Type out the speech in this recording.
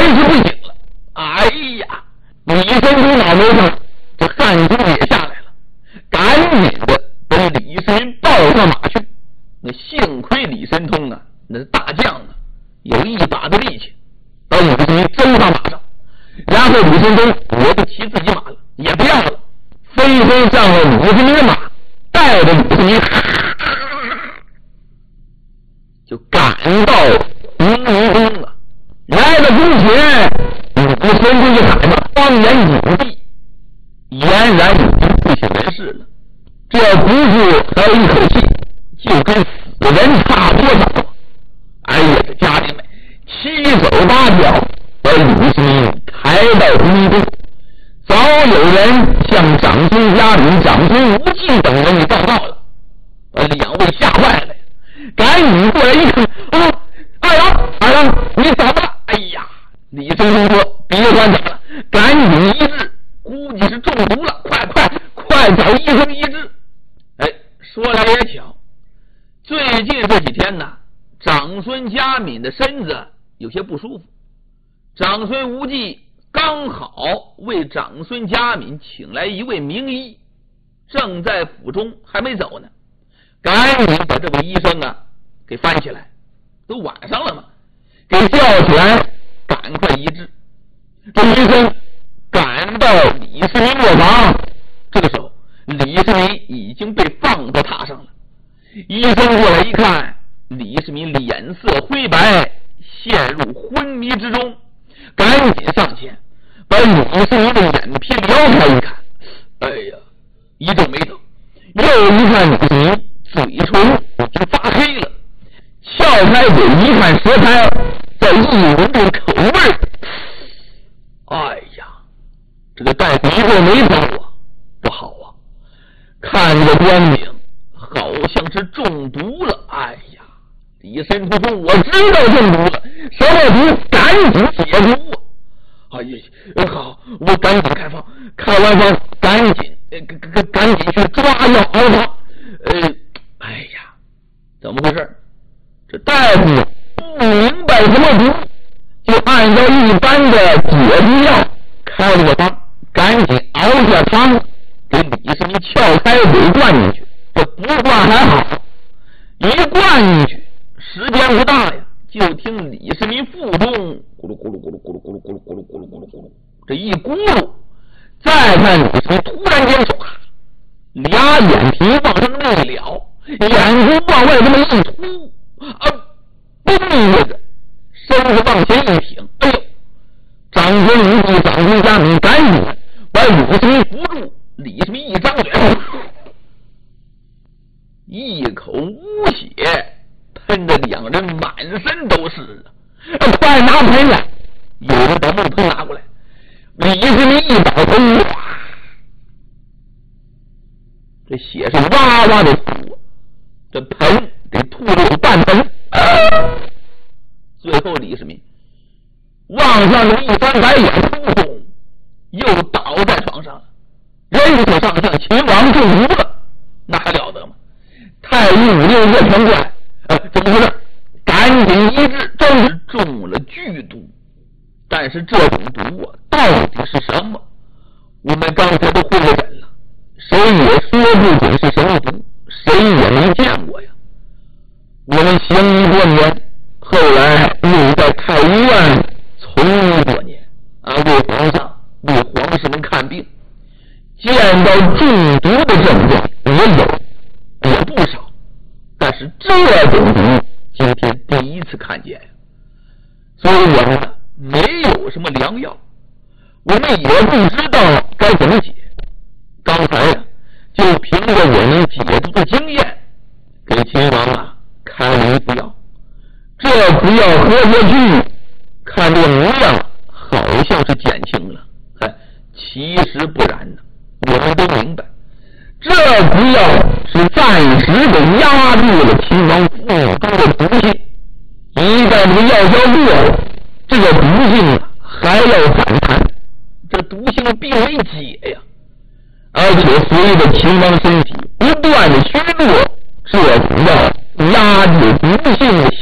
是不行了。哎呀，李神通脑门上这汗珠也下来了，赶紧的把李世民抱上马去。那幸亏李神通啊，那是大将啊，有一把的力气，把李世民争上马上，然后李神通我就骑自己马了，也不要了，飞飞上了李世民的马，带着李世民就赶到红泥宫了。来到宫前，李神通一喊嘛，庄严警惕，俨然已经不省人事了。这不是还有一口气，就跟死人差多少。哎呀，这家丁们七手八脚把李世民抬到红泥宫。早有人向长孙嘉敏、长孙无忌等人给报告了，把两位吓坏了，赶紧过来一看，啊，二郎，你怎么了？哎呀，李生通说别管怎么了，赶紧医治，估计是中毒了，快找医生医治。哎，说来也巧，最近这几天呢，长孙嘉敏的身子有些不舒服，长孙无忌刚好为长孙嘉敏请来一位名医，正在府中还没走呢，赶紧把这位医生啊给翻起来，都晚上了嘛，给叫起来，赶快医治。这医生赶到李世民卧房，这个时候李世民已经被放到榻上了。医生过来一看，李世民脸色灰白，陷入昏迷之中，赶紧上前把李世民的眼皮撩开一看，哎呀，一皱眉头，又一看李世民嘴唇已经发黑了，撬开嘴一看舌苔，再一闻这口味，哎呀，这个大夫一皱眉头啊，不好啊，看这个光景好像是中毒了。哎呀，李神通说我知道中毒了，什么毒？赶紧解毒啊！哎呀，好，我赶紧开方，开完方赶紧去抓药熬汤。哎呀，怎么回事？这大夫不明白什么毒，就按照一般的解毒药开了个方，赶紧熬下汤，给李世民撬开嘴灌进去。这不灌还好，一灌进去，时间不大呀，就听李世民腹中咕噜咕噜咕噜咕噜咕噜咕噜咕噜咕噜咕噜咕噜，这一咕噜，再看李世民突然间唰，俩眼皮往上内了，眼珠往外这么一突，嘣一下子，身子往前一挺，哎呦！长孙无忌、长孙嘉敏赶紧把李世民扶住，李世民一张嘴，一口污血喷得两人满身都是啊！快拿盆来！有人把木盆拿过来，李世民一倒头，哇！这血是哇哇的吐，这盆给吐了有半盆。最后李世民往上一翻白眼，噗，又倒在床上了。人口上将秦王中毒了，那还了得吗？太医五六个全过来，怎么回事？赶紧医治，真是中了剧毒。但是这种毒啊，到底是什么？我们刚才都会了诊了，谁也说不准是什么毒，谁也没见过呀。我们行医多年，后来又在太医院从医多年啊，为皇上、为皇室们看病，见到中毒的症状也不少，但是这种毒今天第一次看见呀。所以我们没有什么良药，我们也不知道该怎么解。刚才呀，就凭着我们解毒的经验，给秦王啊开了一副药。这副药喝下去，看这模样好像是减轻了，其实不然呢。我们都明白，这副药是暂时的压住了秦王腹中的毒性，一旦这个药效过了，这个毒性还要反弹，这毒性并没解呀。而且随着秦王身体不断的虚弱，这副药压制毒性的